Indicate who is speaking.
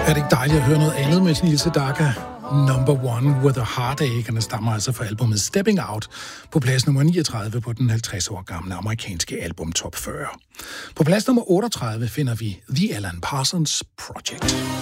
Speaker 1: Er det ikke dejligt at høre noget andet med Nils Sedaka? Number One with a Heartache, og den stammer altså fra albumet Stepping Out på plads nummer 39 på den 50 år gamle amerikanske album Top 40. På plads nummer 38 finder vi The Alan Parsons Project.